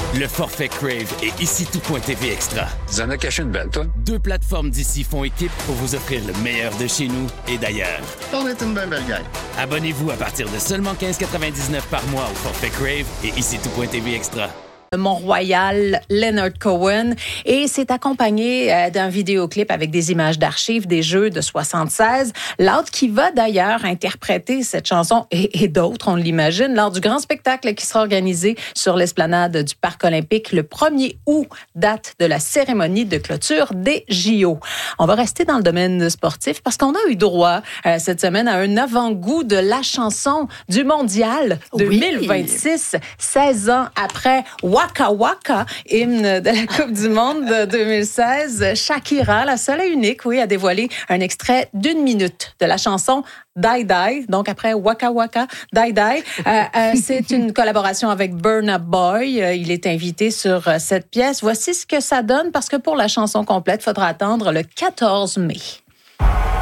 Le forfait Crave et ici tout.tv Extra. Tu en as caché une belle, toi? 2 plateformes d'ici font équipe pour vous offrir le meilleur de chez nous et d'ailleurs. On est une belle gang. Abonnez-vous à partir de seulement 15,99 par mois au forfait Crave et ici tout.tv Extra. Mont-Royal, Leonard Cohen, et c'est accompagné d'un vidéoclip avec des images d'archives des Jeux de 76. L'autre qui va d'ailleurs interpréter cette chanson et d'autres, on l'imagine, lors du grand spectacle qui sera organisé sur l'esplanade du Parc olympique le 1er août, date de la cérémonie de clôture des JO. On va rester dans le domaine sportif parce qu'on a eu droit cette semaine à un avant-goût de la chanson du Mondial 2026, 16 ans après Waka Waka, hymne de la Coupe du Monde de 2016. Shakira, la seule et unique, a dévoilé un extrait d'1 minute de la chanson Die Die, donc après Waka Waka, Die Die. C'est une collaboration avec Burna Boy. Il est invité sur cette pièce. Voici ce que ça donne, parce que pour la chanson complète, il faudra attendre le 14 mai.